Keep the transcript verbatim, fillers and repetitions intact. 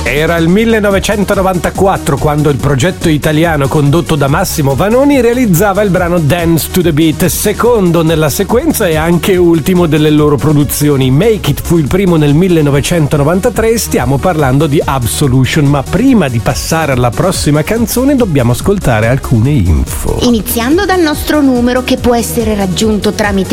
Era il millenovecentonovantaquattro quando il progetto italiano condotto da Massimo Vanoni realizzava il brano Dance to the Beat, secondo nella sequenza e anche ultimo delle loro produzioni. Make It fu il primo nel millenovecentonovantatré e stiamo parlando di Absolution, ma prima di passare alla prossima canzone dobbiamo ascoltare alcune info. Iniziando dal nostro numero che può essere raggiunto tramite